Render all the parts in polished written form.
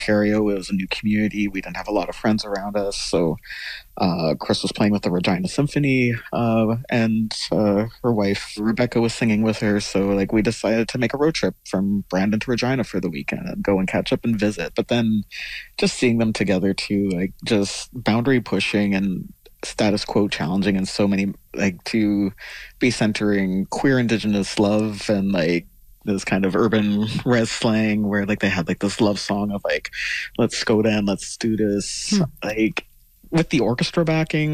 Ontario. It was a new community. We didn't have a lot of friends around us. So Chris was playing with the Regina Symphony, and her wife Rebecca was singing with her. So like we decided to make a road trip from Brandon to Regina for the weekend and go and catch up and visit. But then just seeing them together too, like just boundary pushing and status quo challenging and so many, like, to be centering queer indigenous love and like this kind of urban res slang where like they had like this love song of like, let's go down, let's do this, like with the orchestra backing.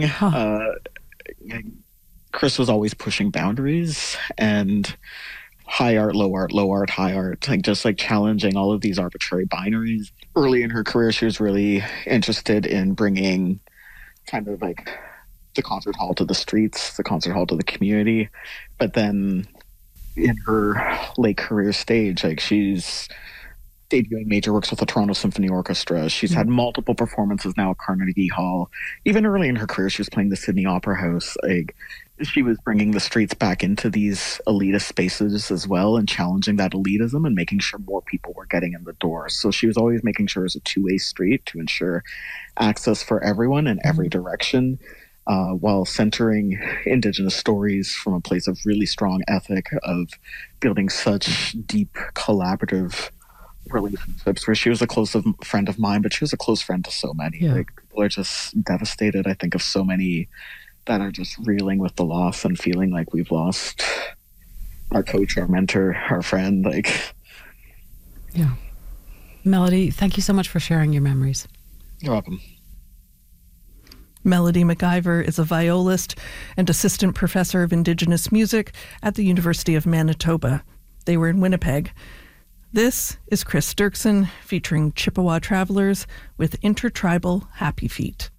Chris was always pushing boundaries and high art, low art, low art, high art, like just like challenging all of these arbitrary binaries. Early in her career, she was really interested in bringing kind of like the concert hall to the streets, the concert hall to the community. But then in her late career stage, like she's debuting major works with the Toronto Symphony Orchestra. She's had multiple performances now at Carnegie Hall. Even early in her career, she was playing the Sydney Opera House. Like she was bringing the streets back into these elitist spaces as well and challenging that elitism and making sure more people were getting in the door. So she was always making sure it was a two-way street to ensure access for everyone in every direction, while centering Indigenous stories from a place of really strong ethic of building such deep collaborative relationships where she was a friend of mine, but she was a close friend to so many. Yeah. Like people are just devastated, I think, of so many that are just reeling with the loss and feeling like we've lost our coach, our mentor, our friend. Like, yeah. Melody, thank you so much for sharing your memories. You're welcome. Melody MacIver is a violist and assistant professor of Indigenous music at the University of Manitoba. They were in Winnipeg. This is Chris Dirksen featuring Chippewa Travelers with Intertribal Happy Feet.